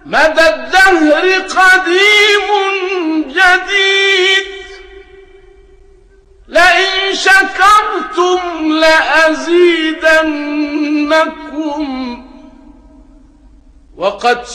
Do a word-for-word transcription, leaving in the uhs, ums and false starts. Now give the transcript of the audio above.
مدى الدهر قديم جديد، لئن شكرتم لأزيدنكم وقد